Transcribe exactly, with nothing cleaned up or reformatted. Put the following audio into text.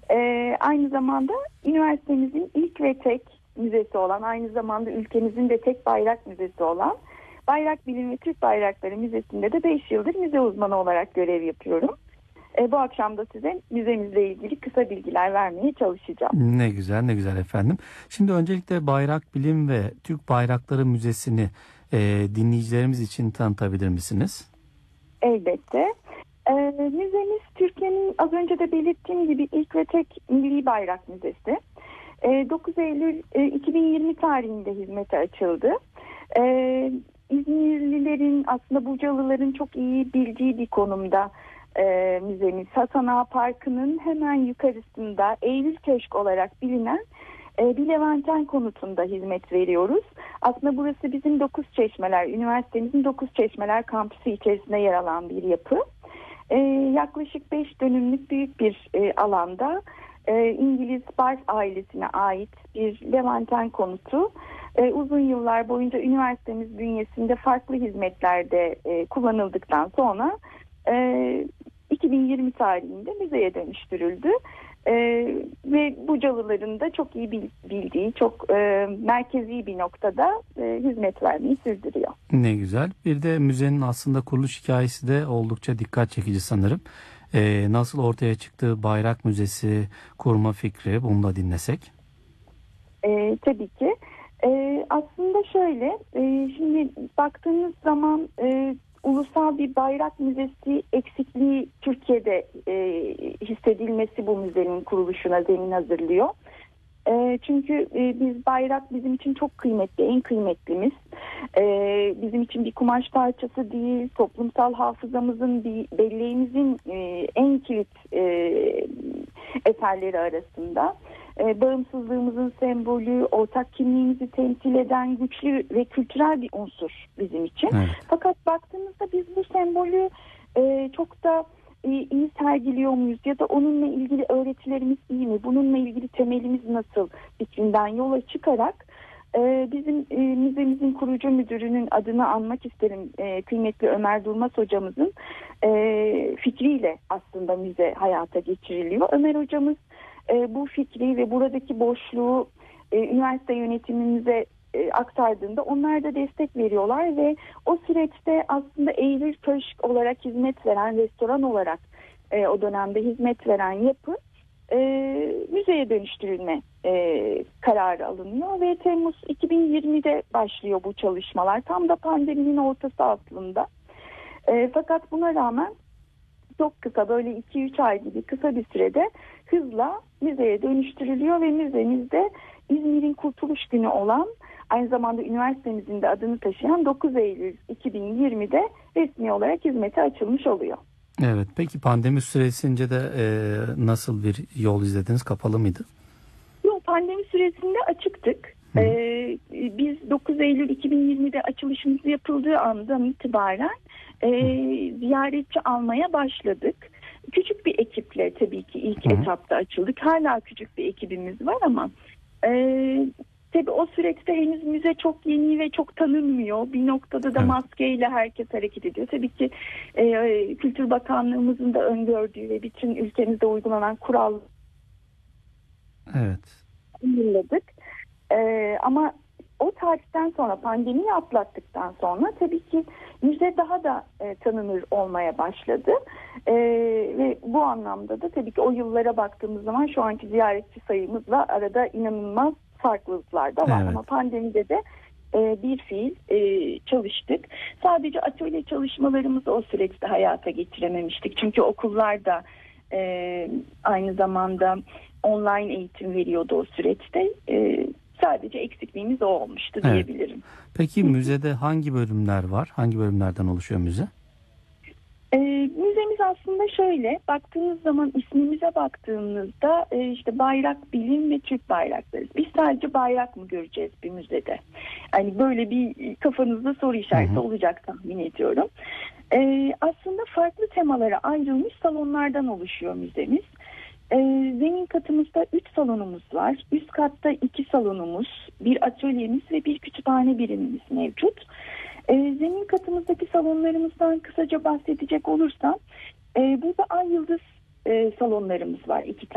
Ee, aynı zamanda üniversitemizin ilk ve tek müzesi olan, aynı zamanda ülkemizin de tek bayrak müzesi olan Bayrak Bilim ve Türk Bayrakları Müzesi'nde de beş yıldır müze uzmanı olarak görev yapıyorum. Ee, bu akşam da size müzemizle ilgili kısa bilgiler vermeye çalışacağım. Ne güzel, ne güzel efendim. Şimdi öncelikle Bayrak Bilim ve Türk Bayrakları Müzesi'ni e, dinleyicilerimiz için tanıtabilir misiniz? Elbette. Ee, müzemiz Türkiye'nin az önce de belirttiğim gibi ilk ve tek milli bayrak müzesi. Ee, dokuz Eylül e, iki bin yirmi tarihinde hizmete açıldı. Ee, İzmirlilerin, aslında Bucalıların çok iyi bildiği bir konumda e, müzemiz. Hasan Ağa Parkı'nın hemen yukarısında Eylül Köşk olarak bilinen e, bir Levanten konutunda hizmet veriyoruz. Aslında burası bizim Dokuz Çeşmeler, üniversitemizin Dokuz Çeşmeler kampüsü içerisinde yer alan bir yapı. E, yaklaşık beş dönümlük büyük bir e, alanda e, İngiliz Barth ailesine ait bir Levanten konutu. E, uzun yıllar boyunca üniversitemiz bünyesinde farklı hizmetlerde e, kullanıldıktan sonra e, iki bin yirmi tarihinde müzeye dönüştürüldü. E, ve Bucalıların da çok iyi bildiği, çok e, merkezi bir noktada e, hizmet vermeyi sürdürüyor. Ne güzel. Bir de müzenin aslında kuruluş hikayesi de oldukça dikkat çekici sanırım. E, nasıl ortaya çıktı Bayrak Müzesi kurma fikri, bunu da dinlesek. E, tabii ki. E, aslında şöyle, e, şimdi baktığınız zaman e, ulusal bir bayrak müzesi eksikliği Türkiye'de e, hissedilmesi bu müzenin kuruluşuna zemin hazırlıyor. E, çünkü e, biz bayrak bizim için çok kıymetli, en kıymetlimiz. E, bizim için bir kumaş parçası değil, toplumsal hafızamızın, bir belleğimizin e, en kilit e, eserleri arasında. E, bağımsızlığımızın sembolü, ortak kimliğimizi temsil eden güçlü ve kültürel bir unsur bizim için. Evet. Fakat baktığımızda biz bu sembolü e, çok da e, iyi sergiliyor muyuz ya da onunla ilgili öğretilerimiz iyi mi? Bununla ilgili temelimiz nasıl fikrinden yola çıkarak e, bizim e, müzemizin kurucu müdürünün adını anmak isterim. E, kıymetli Ömer Durmaz hocamızın e, fikriyle aslında müze hayata geçiriliyor. Ömer hocamız E, bu fikri ve buradaki boşluğu e, üniversite yönetimimize e, aktardığında onlar da destek veriyorlar ve o süreçte aslında Eylül Köşk olarak hizmet veren, restoran olarak e, o dönemde hizmet veren yapı e, müzeye dönüştürülme e, kararı alınıyor ve Temmuz iki bin yirmide başlıyor bu çalışmalar. Tam da pandeminin ortası aslında. E, fakat buna rağmen çok kısa, böyle iki üç ay gibi kısa bir sürede hızla müzeye dönüştürülüyor ve müzemizde İzmir'in Kurtuluş Günü olan, aynı zamanda üniversitemizin de adını taşıyan dokuz Eylül iki bin yirmide resmi olarak hizmete açılmış oluyor. Evet, peki pandemi süresince de e, nasıl bir yol izlediniz? Kapalı mıydı? Yok, pandemi süresinde açıktık. Ee, biz dokuz Eylül iki bin yirmide açılışımız yapıldığı andan itibaren e, ziyaretçi almaya başladık. Küçük bir ekiple tabii ki ilk Hı. etapta açıldık. Hala küçük bir ekibimiz var ama e, tabii o süreçte henüz müze çok yeni ve çok tanınmıyor. Bir noktada da evet. maskeyle herkes hareket ediyor. Tabii ki e, Kültür Bakanlığımızın da öngördüğü ve bütün ülkemizde uygulanan kural evet. uyguladık. Ee, ama o tarihten sonra, pandemiyi atlattıktan sonra tabii ki müze daha da e, tanınır olmaya başladı. E, ve bu anlamda da tabii ki o yıllara baktığımız zaman şu anki ziyaretçi sayımızla arada inanılmaz farklılıklar da var. Evet. Ama pandemide de e, bir fiil e, çalıştık. Sadece atölye çalışmalarımızı o süreçte hayata geçirememiştik. Çünkü okullar da e, aynı zamanda online eğitim veriyordu o süreçte. E, Sadece eksikliğimiz o olmuştu diyebilirim. Evet. Peki müzede hangi bölümler var? Hangi bölümlerden oluşuyor müze? E, müzemiz aslında şöyle, baktığınız zaman ismimize baktığınızda e, işte Bayrak Bilim ve Türk Bayrakları. Biz sadece bayrak mı göreceğiz bir müzede? Yani böyle bir kafanızda soru işareti hı hı. olacak tahmin ediyorum. E, aslında farklı temalara ayrılmış salonlardan oluşuyor müzemiz. E, zemin katımızda üç salonumuz var. Üst katta iki salonumuz, bir atölyemiz ve bir kütüphane birimimiz mevcut. E, zemin katımızdaki salonlarımızdan kısaca bahsedecek olursam, e, burada ay yıldız e, salonlarımız var. İki